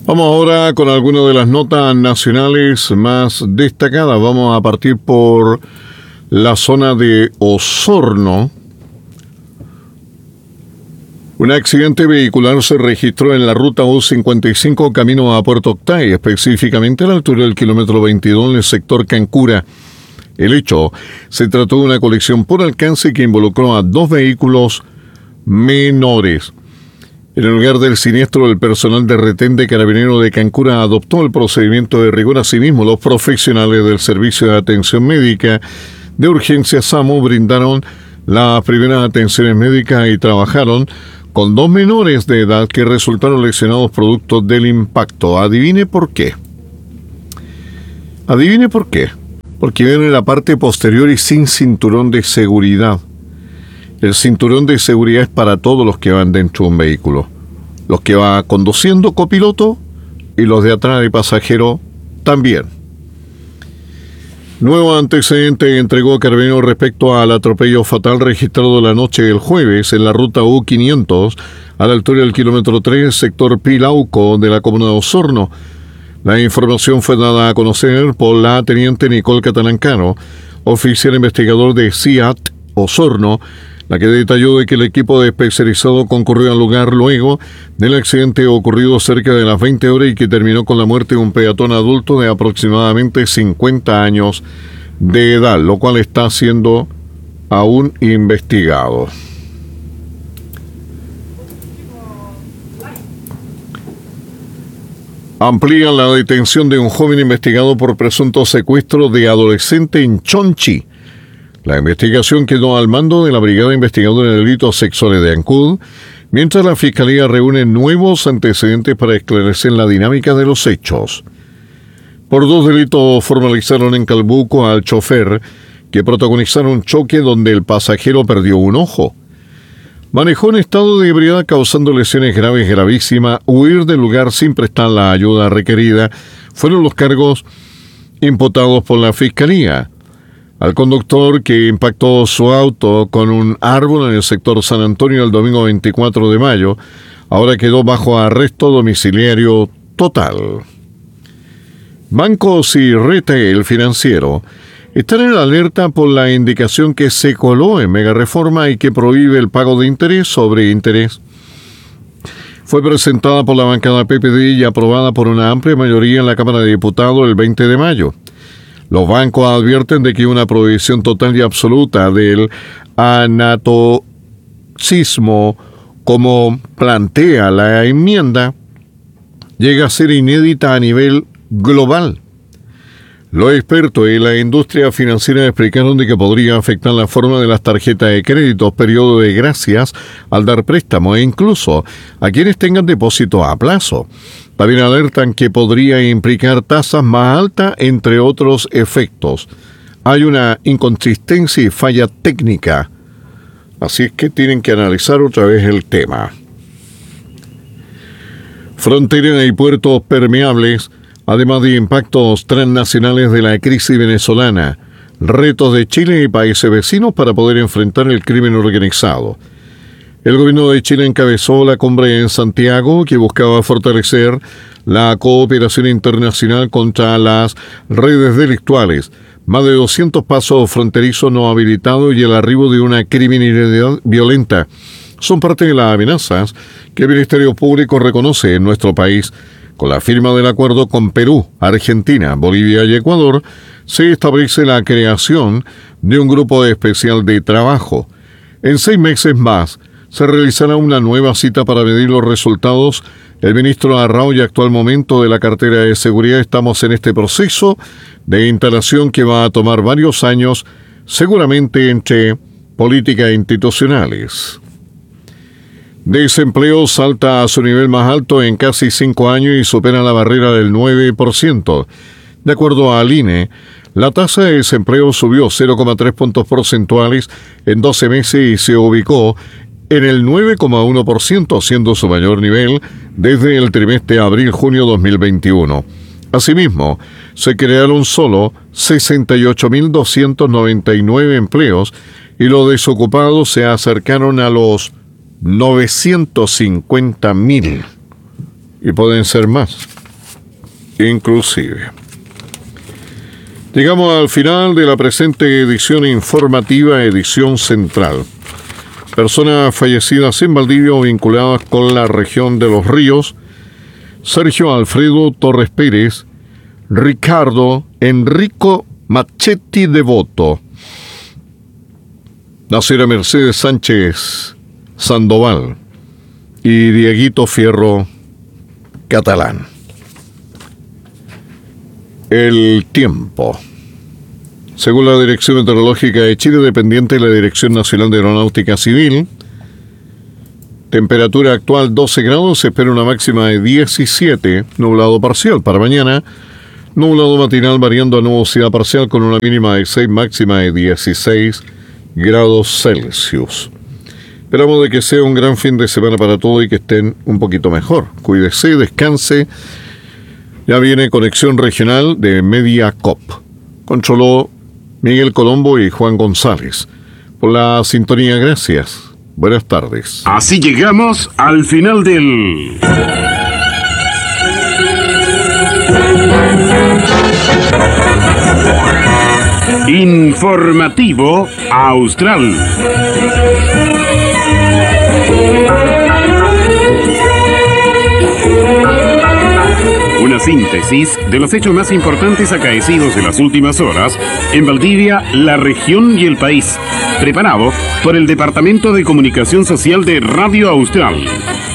Vamos ahora con algunas de las notas nacionales más destacadas. Vamos a partir por la zona de Osorno. Un accidente vehicular se registró en la ruta U55 camino a Puerto Octay, específicamente a la altura del kilómetro 22 en el sector Cancura. El hecho se trató de una colisión por alcance que involucró a dos vehículos menores. En el lugar del siniestro, el personal de retén de Carabineros de Cancura adoptó el procedimiento de rigor. Asimismo, los profesionales del Servicio de Atención Médica de Urgencia SAMU brindaron las primeras atenciones médicas y trabajaron con dos menores de edad que resultaron lesionados producto del impacto. Adivine por qué. Adivine por qué. Porque viene en la parte posterior y sin cinturón de seguridad. El cinturón de seguridad es para todos los que van dentro de un vehículo. Los que va conduciendo, copiloto, y los de atrás de pasajero también. Nuevo antecedente entregó Carabineros respecto al atropello fatal registrado la noche del jueves en la ruta U500 a la altura del kilómetro 3, sector Pilauco de la comuna de Osorno. La información fue dada a conocer por la teniente Nicole Catalancano, oficial investigador de CIAT Osorno, la que detalló de que el equipo de especializado concurrió al lugar luego del accidente ocurrido cerca de las 20 horas y que terminó con la muerte de un peatón adulto de aproximadamente 50 años de edad, lo cual está siendo aún investigado. Amplían la detención de un joven investigado por presunto secuestro de adolescente en Chonchi. La investigación quedó al mando de la Brigada Investigadora de Delitos Sexuales de Ancud, mientras la Fiscalía reúne nuevos antecedentes para esclarecer la dinámica de los hechos. Por dos delitos formalizaron en Calbuco al chofer, que protagonizaron un choque donde el pasajero perdió un ojo. Manejó en estado de ebriedad causando lesiones gravísimas, huir del lugar sin prestar la ayuda requerida, fueron los cargos imputados por la Fiscalía. Al conductor que impactó su auto con un árbol en el sector San Antonio el domingo 24 de mayo, ahora quedó bajo arresto domiciliario total. Bancos y retail financiero están en alerta por la indicación que se coló en Megareforma y que prohíbe el pago de interés sobre interés. Fue presentada por la bancada PPD y aprobada por una amplia mayoría en la Cámara de Diputados el 20 de mayo. Los bancos advierten de que una prohibición total y absoluta del anatocismo, como plantea la enmienda, llega a ser inédita a nivel global. Los expertos y la industria financiera explicaron de que podría afectar la forma de las tarjetas de crédito, periodo de gracias al dar préstamos e incluso a quienes tengan depósitos a plazo. También alertan que podría implicar tasas más altas, entre otros efectos. Hay una inconsistencia y falla técnica, así es que tienen que analizar otra vez el tema. Fronteras y puertos permeables, además de impactos transnacionales de la crisis venezolana, retos de Chile y países vecinos para poder enfrentar el crimen organizado. El gobierno de Chile encabezó la cumbre en Santiago que buscaba fortalecer la cooperación internacional contra las redes delictuales, más de 200 pasos fronterizos no habilitados y el arribo de una criminalidad violenta son parte de las amenazas que el Ministerio Público reconoce en nuestro país. Con la firma del acuerdo con Perú, Argentina, Bolivia y Ecuador, se establece la creación de un grupo especial de trabajo. En 6 meses más, se realizará una nueva cita para medir los resultados. El ministro Arrau, actual momento de la cartera de seguridad, estamos en este proceso de instalación que va a tomar varios años, seguramente entre políticas institucionales. Desempleo salta a su nivel más alto en casi 5 años y supera la barrera del 9%. De acuerdo al INE, la tasa de desempleo subió 0,3 puntos porcentuales en 12 meses y se ubicó en el 9,1%, siendo su mayor nivel desde el trimestre abril-junio 2021. Asimismo, se crearon solo 68.299 empleos y los desocupados se acercaron a los 950.000. Y pueden ser más. inclusive. Llegamos al final de la presente edición informativa, edición central. Personas fallecidas en Valdivia o vinculadas con la región de Los Ríos: Sergio Alfredo Torres Pérez, Ricardo Enrico Machetti Devoto, la señora Mercedes Sánchez Sandoval y Dieguito Fierro Catalán. El tiempo. Según la Dirección Meteorológica de Chile, dependiente de la Dirección Nacional de Aeronáutica Civil, temperatura actual 12 grados, se espera una máxima de 17, nublado parcial para mañana, nublado matinal variando a nubosidad parcial con una mínima de 6, máxima de 16 grados Celsius. Esperamos de que sea un gran fin de semana para todos y que estén un poquito mejor. Cuídese, descanse. Ya viene conexión regional de Media Cop. Controló Miguel Colombo y Juan González. Por la sintonía, gracias. Buenas tardes. Así llegamos al final del Informativo Austral. Una síntesis de los hechos más importantes acaecidos en las últimas horas en Valdivia, la región y el país. Preparado por el Departamento de Comunicación Social de Radio Austral.